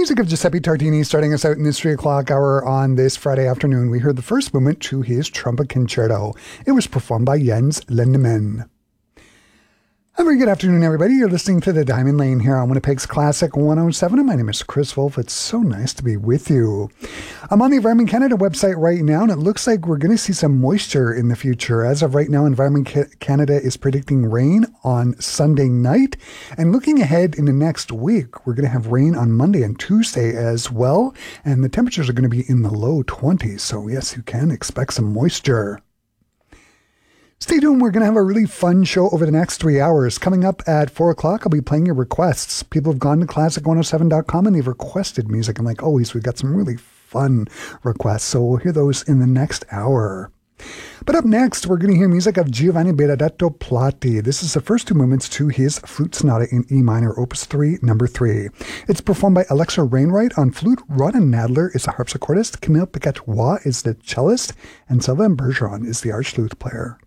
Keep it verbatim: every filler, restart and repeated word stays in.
music of Giuseppe Tartini starting us out in this three o'clock hour on this Friday afternoon. We heard the first movement to his trumpet concerto. It was performed by Jens Lindemann. A very good afternoon, everybody. You're listening to The Diamond Lane here on Winnipeg's Classic one oh seven, and my name is Chris Wolf. It's so nice to be with you. I'm on the Environment Canada website right now, and it looks like we're going to see some moisture in the future. As of right now, Environment Canada is predicting rain on Sunday night, and looking ahead in the next week, we're going to have rain on Monday and Tuesday as well, and the temperatures are going to be in the low twenties, so yes, you can expect some moisture. Stay tuned. We're going to have a really fun show over the next three hours. Coming up at four o'clock, I'll be playing your requests. People have gone to classic one oh seven dot com and they've requested music. And like always, we've got some really fun requests. So we'll hear those in the next hour. But up next, we're going to hear music of Giovanni Benedetto Platti. This is the first two movements to his Flute Sonata in E minor, Opus three, number three. It's performed by Alexa Wainwright on flute, Ronan Nadler is the harpsichordist, Camille Piquet-Roy is the cellist, and Sylvain Bergeron is the arch flute player.